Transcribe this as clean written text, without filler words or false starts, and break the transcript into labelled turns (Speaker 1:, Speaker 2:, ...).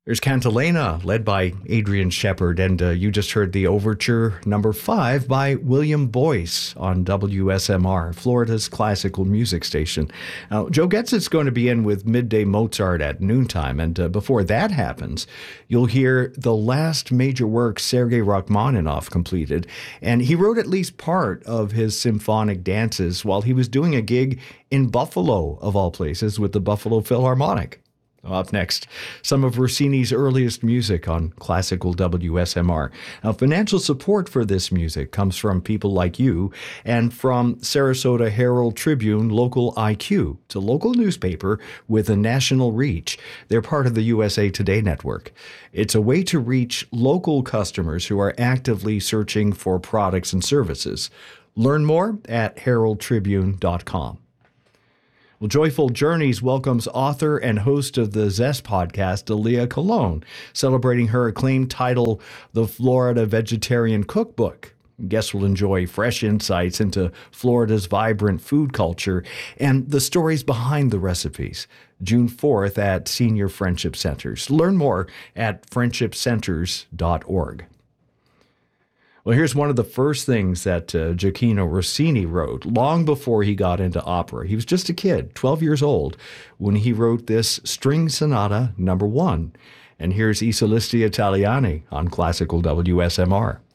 Speaker 1: There's Cantilena, led by Adrian Shepard, and you just heard the Overture number 5 by William Boyce on WSMR, Florida's classical music station. Now, Joe Getz's going to be in with Midday Mozart at noontime, and before that happens, you'll hear the last major work Sergei Rachmaninoff completed, and he wrote at least part of his symphonic dances while he was doing a gig in Buffalo, of all places, with the Buffalo Philharmonic. Up next, some of Rossini's earliest music on classical WSMR. Now, financial support for this music comes from people like you and from Sarasota Herald Tribune Local IQ. It's a local newspaper with a national reach. They're part of the USA Today network. It's a way to reach local customers who are actively searching for products and services. Learn more at heraldtribune.com. Well, Joyful Journeys welcomes author and host of the Zest podcast, Aaliyah Colon, celebrating her acclaimed title, The Florida Vegetarian Cookbook. Guests will enjoy fresh insights into Florida's vibrant food culture and the stories behind the recipes. June 4th at Senior Friendship Centers. Learn more at friendshipcenters.org. Well, here's one of the first things that Gioacchino Rossini wrote long before he got into opera. He was just a kid, 12 years old, when he wrote this String Sonata number 1. And here's I Solisti Italiani on Classical WSMR.